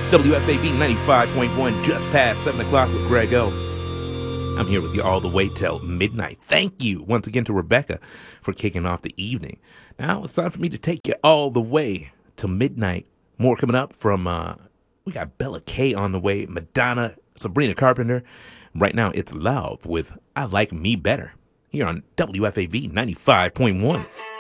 WFAB 95.1, just past 7 o'clock with Greg O. I'm here with you all the way till midnight. Thank you once again to Rebecca for kicking off the evening. Now it's time for me to take you all the way to midnight. More coming up from, we got Bella K on the way, Madonna, Sabrina Carpenter. Right now it's Love with I Like Me Better here on WFAV 95.1.